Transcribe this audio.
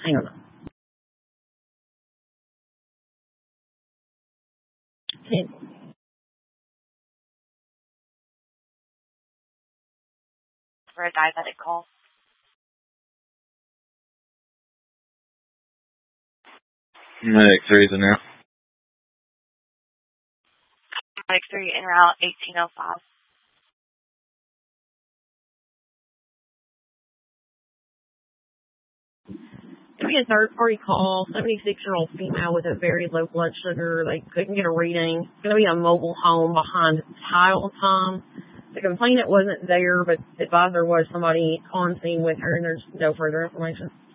Hang on. For a diabetic call. Medic 3's in there. Medic 3 en route 1805. It'll be a third-party call, 76-year-old female with a very low blood sugar. They couldn't get a reading. It's going to be a mobile home behind Tile Time. The complainant wasn't there, but the advisor was somebody on scene with her, and there's no further information.